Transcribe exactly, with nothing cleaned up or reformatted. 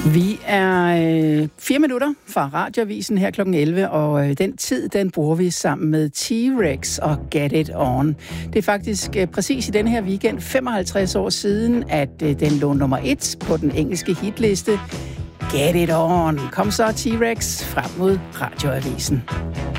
Vi er øh, fire minutter fra Radioavisen her klokken elleve, og øh, den tid, den bruger vi sammen med T-Rex og Get It On. Det er faktisk øh, præcis i denne her weekend femoghalvtreds år siden, at øh, den lå nummer et på den engelske hitliste. Get It On. Kom så, T-Rex, frem mod Radioavisen.